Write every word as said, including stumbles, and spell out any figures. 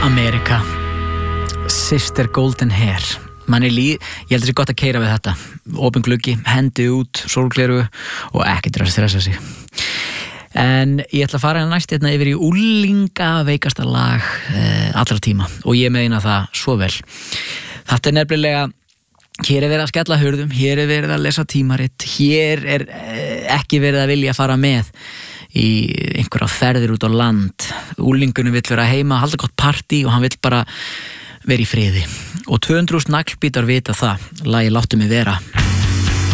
America Sister Golden Hair Man er líð, ég held að það er gott að keyra við þetta opin gluggi, hendi út, sólgleru og ekkert að stressa sig en ég ætla að fara næst hérna yfir í úlinga veikasta lag eh, allra tíma og ég meina það svo vel þetta er nefnilega hér er verið að skella hurðum, hér er verið að lesa tímarit hér er eh, ekki verið að vilja fara með í einhverja ferðir út á land úlingunum vill vera heima, halda gott partí og hann vill bara vera í friði og tvö hundruð naglbítar vita það lagi Láttu mig vera